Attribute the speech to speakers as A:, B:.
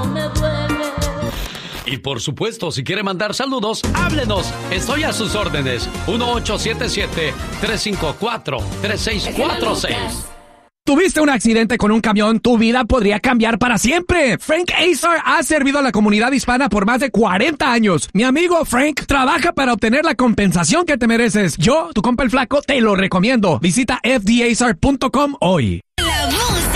A: Me duele.
B: Y por supuesto, si quiere mandar saludos, háblenos. Estoy a sus órdenes. 1877-354-3646.
C: ¿Tuviste un accidente con un camión? Tu vida podría cambiar para siempre. Frank Azar ha servido a la comunidad hispana por más de 40 años. Mi amigo Frank trabaja para obtener la compensación que te mereces. Yo, tu compa el flaco, te lo recomiendo. Visita fdazar.com hoy.